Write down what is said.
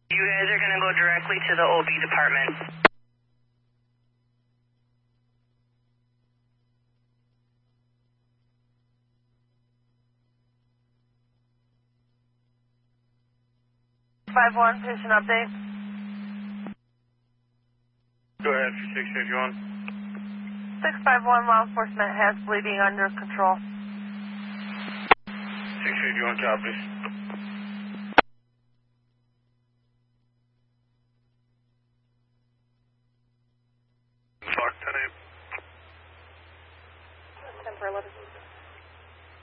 You guys are going to go directly to the OB department. One patient update. Go ahead for 651. 651 law enforcement has bleeding under control. 651 copies.